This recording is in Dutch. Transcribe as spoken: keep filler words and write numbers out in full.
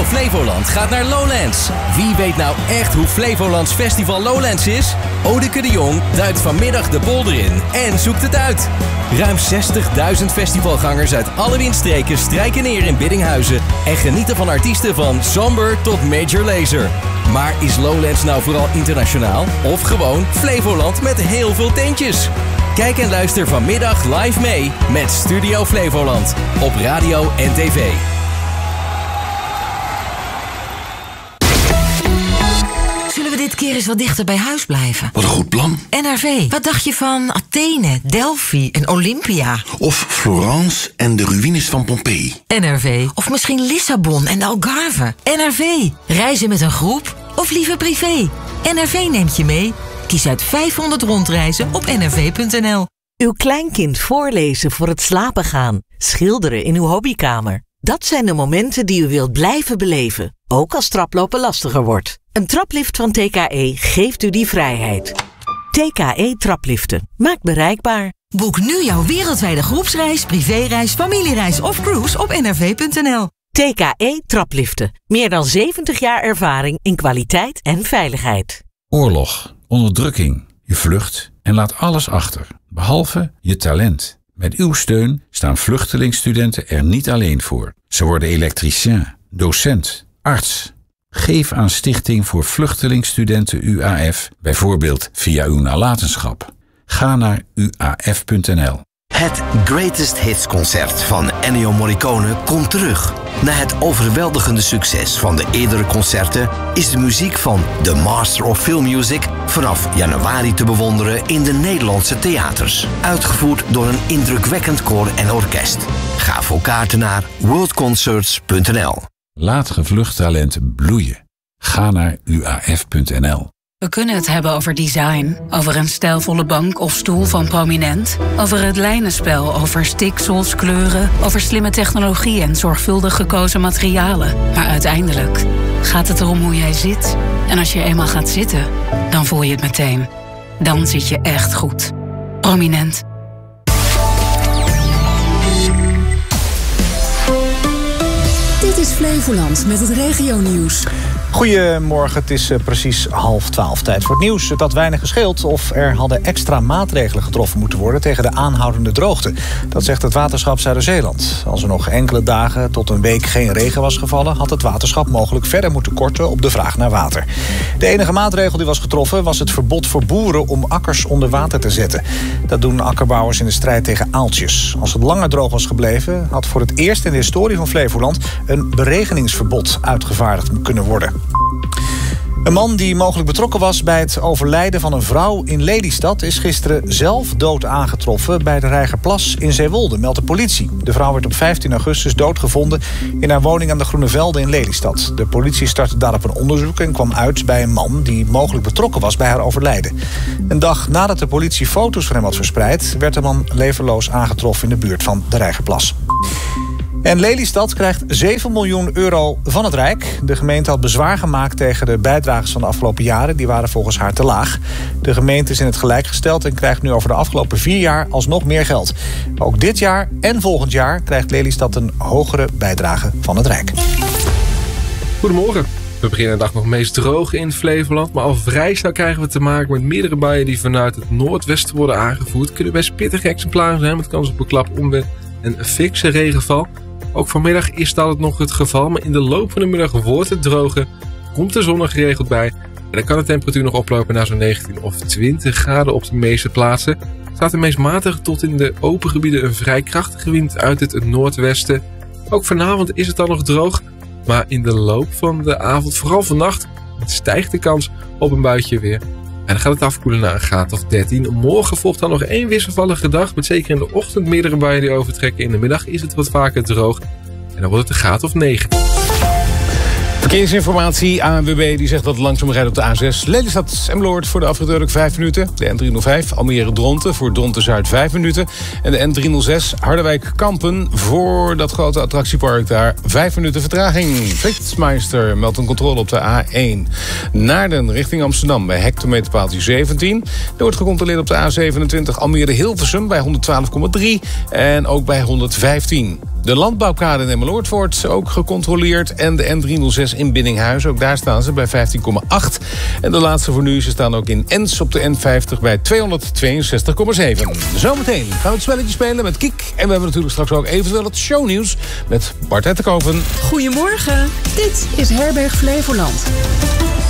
Studio Flevoland gaat naar Lowlands. Wie weet nou echt hoe Flevolands Festival Lowlands is? Odeke de Jong duikt vanmiddag de polder in en zoekt het uit. Ruim zestigduizend festivalgangers uit alle windstreken strijken neer in Biddinghuizen en genieten van artiesten van Somber tot Major Lazer. Maar is Lowlands nou vooral internationaal of gewoon Flevoland met heel veel tentjes? Kijk en luister vanmiddag live mee met Studio Flevoland op radio en tv. Zullen we dit keer eens wat dichter bij huis blijven? Wat een goed plan. N R V, wat dacht je van Athene, Delphi en Olympia? Of Florence en de ruïnes van Pompeii. N R V, of misschien Lissabon en de Algarve. N R V, reizen met een groep of liever privé? N R V neemt je mee. Kies uit vijfhonderd rondreizen op n r v punt n l. Uw kleinkind voorlezen voor het slapen gaan. Schilderen in uw hobbykamer. Dat zijn de momenten die u wilt blijven beleven. Ook als traplopen lastiger wordt. Een traplift van T K E geeft u die vrijheid. T K E trapliften. Maakt bereikbaar. Boek nu jouw wereldwijde groepsreis, privéreis, familiereis of cruise op n r v punt n l. T K E trapliften. Meer dan zeventig jaar ervaring in kwaliteit en veiligheid. Oorlog, onderdrukking, je vlucht en laat alles achter, behalve je talent. Met uw steun staan vluchtelingstudenten er niet alleen voor. Ze worden elektricien, docent, arts. Geef aan Stichting voor Vluchtelingstudenten U A F, bijvoorbeeld via uw nalatenschap. Ga naar u a f punt n l. Het Greatest Hits concert van Ennio Morricone komt terug. Na het overweldigende succes van de eerdere concerten is de muziek van The Master of Film Music vanaf januari te bewonderen in de Nederlandse theaters. Uitgevoerd door een indrukwekkend koor en orkest. Ga voor kaarten naar world concerts punt n l. Laat gevlucht talent bloeien. Ga naar u a f punt n l. We kunnen het hebben over design, over een stijlvolle bank of stoel van Prominent, over het lijnenspel, over stiksels, kleuren, over slimme technologie en zorgvuldig gekozen materialen. Maar uiteindelijk gaat het erom hoe jij zit. En als je eenmaal gaat zitten, dan voel je het meteen. Dan zit je echt goed. Prominent. Dit is Flevoland met het regionieuws. Goedemorgen, het is uh, precies half twaalf. Tijd voor het nieuws. Het had weinig gescheeld of er hadden extra maatregelen getroffen moeten worden tegen de aanhoudende droogte. Dat zegt het waterschap Zuider-Zeeland. Als er nog enkele dagen tot een week geen regen was gevallen, had het waterschap mogelijk verder moeten korten op de vraag naar water. De enige maatregel die was getroffen was het verbod voor boeren om akkers onder water te zetten. Dat doen akkerbouwers in de strijd tegen aaltjes. Als het langer droog was gebleven, had voor het eerst in de historie van Flevoland een beregeningsverbod uitgevaardigd kunnen worden. Een man die mogelijk betrokken was bij het overlijden van een vrouw in Lelystad is gisteren zelf dood aangetroffen bij de Reigerplas in Zeewolde, meldt de politie. De vrouw werd op vijftien augustus doodgevonden in haar woning aan de Groene Velden in Lelystad. De politie startte daarop een onderzoek en kwam uit bij een man die mogelijk betrokken was bij haar overlijden. Een dag nadat de politie foto's van hem had verspreid, werd de man levenloos aangetroffen in de buurt van de Reigerplas. En Lelystad krijgt zeven miljoen euro van het Rijk. De gemeente had bezwaar gemaakt tegen de bijdrages van de afgelopen jaren. Die waren volgens haar te laag. De gemeente is in het gelijk gesteld en krijgt nu over de afgelopen vier jaar alsnog meer geld. Ook dit jaar en volgend jaar krijgt Lelystad een hogere bijdrage van het Rijk. Goedemorgen. We beginnen de dag nog meest droog in Flevoland, maar al vrij snel krijgen we te maken met meerdere buien die vanuit het noordwesten worden aangevoerd. Kunnen best pittige exemplaren zijn met kans op een klap onweer en een fikse regenval. Ook vanmiddag is dat nog het geval, maar in de loop van de middag wordt het droger, komt de zon er geregeld bij en dan kan de temperatuur nog oplopen naar zo'n negentien of twintig graden op de meeste plaatsen. Staat er meest matig tot in de open gebieden een vrij krachtige wind uit het noordwesten. Ook vanavond is het dan nog droog, maar in de loop van de avond, vooral vannacht, stijgt de kans op een buitje weer. En dan gaat het afkoelen naar een graad of dertien. Morgen volgt dan nog één wisselvallige dag, met zeker in de ochtend meerdere buien die overtrekken. In de middag is het wat vaker droog en dan wordt het een graad of negen. Verkeersinformatie, A N W B die zegt dat het langzaam rijdt op de A zes. Lelystad Emmeloord voor de afrit Urk vijf minuten. De N driehonderdvijf Almere Dronten voor Dronten Zuid vijf minuten. En de N driehonderdzes Harderwijk Kampen voor dat grote attractiepark daar vijf minuten vertraging. Flitsmeister meldt een controle op de A één. Naarden richting Amsterdam bij hectometerpaaltje zeventien. Er wordt gecontroleerd op de A zevenentwintig Almere Hilversum bij honderdtwaalf komma drie. En ook bij honderdvijftien. De landbouwkade in Emmeloord wordt ook gecontroleerd. En de N driehonderdzes in Biddinghuizen, ook daar staan ze bij vijftien komma acht. En de laatste voor nu, ze staan ook in Ens op de N vijftig bij tweehonderdtweeënzestig komma zeven. Zometeen gaan we het spelletje spelen met Kiek. En we hebben natuurlijk straks ook eventueel het shownieuws met Bart Ettenkoven. Goedemorgen, dit is Herberg Flevoland.